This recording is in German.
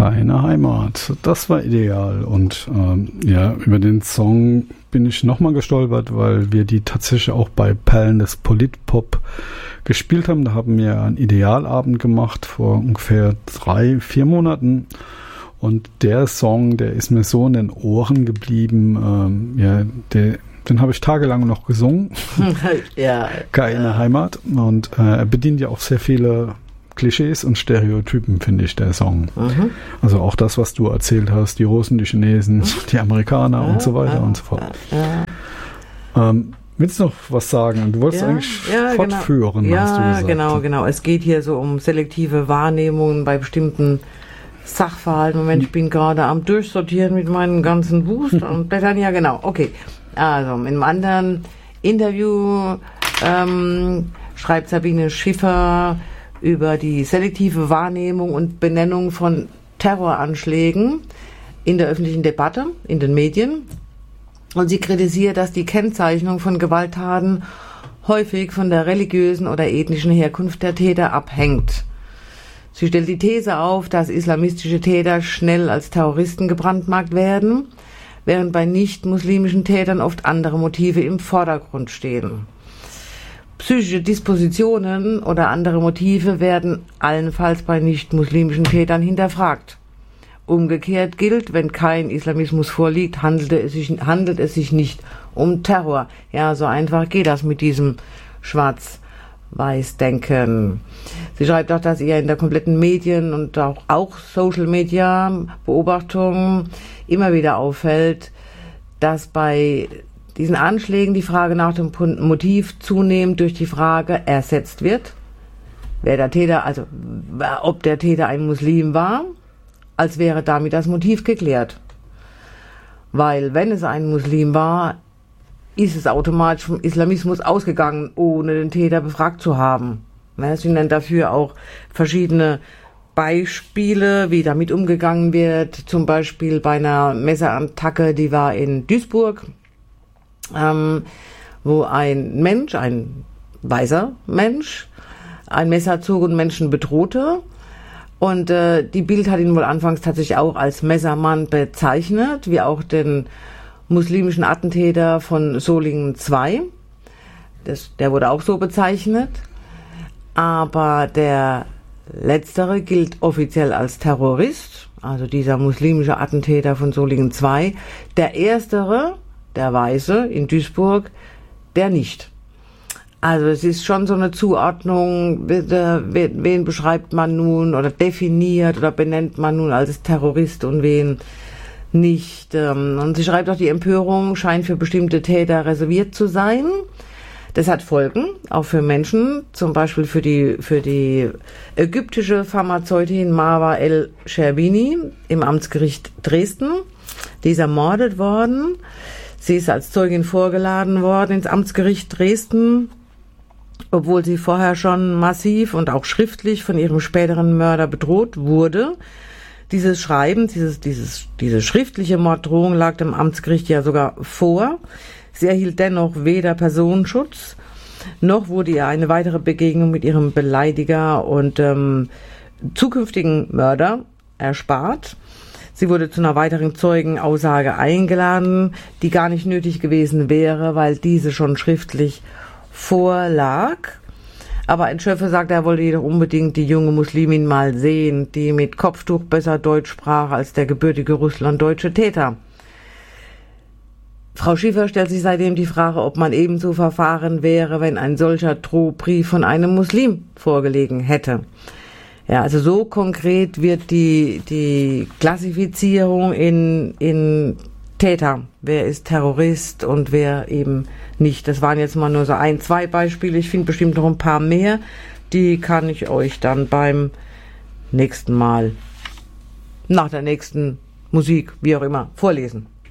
Keine Heimat. Das war ideal. Und über den Song bin ich nochmal gestolpert, weil wir die tatsächlich auch bei Perlen des Politpop gespielt haben. Da haben wir einen Idealabend gemacht vor ungefähr 3-4 Monaten. Und der Song, der ist mir so in den Ohren geblieben. Den habe ich tagelang noch gesungen. Ja. Keine Heimat. Und er bedient ja auch sehr viele Klischees und Stereotypen, finde ich, der Song. Mhm. Also auch das, was du erzählt hast, die Russen, die Chinesen, die Amerikaner und so weiter und so fort. Willst du noch was sagen? Du wolltest eigentlich fortführen, hast du gesagt. Ja, genau. Es geht hier so um selektive Wahrnehmungen bei bestimmten Sachverhalten. Moment, ich bin gerade am Durchsortieren mit meinen ganzen Booster und Blättern. Ja, genau. Okay. Also, in einem anderen Interview schreibt Sabine Schiffer über die selektive Wahrnehmung und Benennung von Terroranschlägen in der öffentlichen Debatte, in den Medien. Und sie kritisiert, dass die Kennzeichnung von Gewalttaten häufig von der religiösen oder ethnischen Herkunft der Täter abhängt. Sie stellt die These auf, dass islamistische Täter schnell als Terroristen gebrandmarkt werden, während bei nicht-muslimischen Tätern oft andere Motive im Vordergrund stehen. Psychische Dispositionen oder andere Motive werden allenfalls bei nicht-muslimischen Tätern hinterfragt. Umgekehrt gilt, wenn kein Islamismus vorliegt, handelt es sich nicht um Terror. Ja, so einfach geht das mit diesem Schwarz-Weiß-Denken. Sie schreibt auch, dass ihr in der kompletten Medien- und auch Social-Media-Beobachtung immer wieder auffällt, dass bei diesen Anschlägen die Frage nach dem Motiv zunehmend durch die Frage ersetzt wird, ob der Täter ein Muslim war, als wäre damit das Motiv geklärt. Weil wenn es ein Muslim war, ist es automatisch vom Islamismus ausgegangen, ohne den Täter befragt zu haben. Sie nennt dafür auch verschiedene Beispiele, wie damit umgegangen wird, zum Beispiel bei einer Messerattacke, die war in Duisburg, wo ein weißer Mensch, ein Messer zog und Menschen bedrohte. Und die Bild hat ihn wohl anfangs tatsächlich auch als Messermann bezeichnet, wie auch den muslimischen Attentäter von Solingen II. Der wurde auch so bezeichnet. Aber der Letztere gilt offiziell als Terrorist, also dieser muslimische Attentäter von Solingen II. Der Erstere, der Weiße in Duisburg, der nicht. Also es ist schon so eine Zuordnung, wen beschreibt man nun oder definiert oder benennt man nun als Terrorist und wen nicht. Und sie schreibt auch, die Empörung scheint für bestimmte Täter reserviert zu sein. Das hat Folgen, auch für Menschen, zum Beispiel für die ägyptische Pharmazeutin Marwa El-Sherbini im Amtsgericht Dresden. Die ist ermordet worden. Sie ist als Zeugin vorgeladen worden ins Amtsgericht Dresden, obwohl sie vorher schon massiv und auch schriftlich von ihrem späteren Mörder bedroht wurde. Dieses Schreiben, diese schriftliche Morddrohung lag dem Amtsgericht ja sogar vor. Sie erhielt dennoch weder Personenschutz, noch wurde ihr eine weitere Begegnung mit ihrem Beleidiger und zukünftigen Mörder erspart. Sie wurde zu einer weiteren Zeugenaussage eingeladen, die gar nicht nötig gewesen wäre, weil diese schon schriftlich vorlag. Aber ein Schöffe sagt, er wollte jedoch unbedingt die junge Muslimin mal sehen, die mit Kopftuch besser Deutsch sprach als der gebürtige russlanddeutsche Täter. Frau Schiffer stellt sich seitdem die Frage, ob man ebenso verfahren wäre, wenn ein solcher Drohbrief von einem Muslim vorgelegen hätte. Ja, also so konkret wird die Klassifizierung in Täter. Wer ist Terrorist und wer eben nicht. Das waren jetzt mal nur so 1-2 Beispiele. Ich finde bestimmt noch ein paar mehr. Die kann ich euch dann beim nächsten Mal, nach der nächsten Musik, wie auch immer, vorlesen.